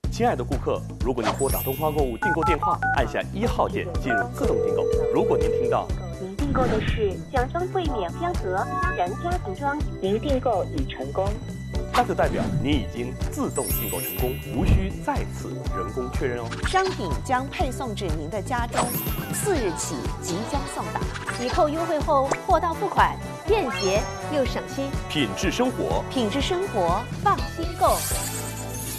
亲爱的顾客，如果您拨打东方购物订购电话，按下1号键进入自动订购。如果您听到您订购的是奖装柜免标盒家人家庭装，您订购已成功， 那就代表你已经自动订购成功，无需再次人工确认哦。 商品将配送至您的家中，4日起即将送达。 抵扣优惠后，货到付款，便捷又省心。 品质生活， 品质生活，放心购。